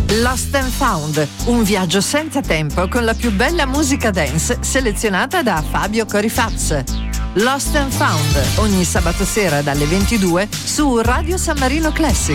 Lost and Found, un viaggio senza tempo con la più bella musica dance selezionata da Fabio Corifaz. Lost and Found, ogni sabato sera dalle 22 su Radio San Marino Classic.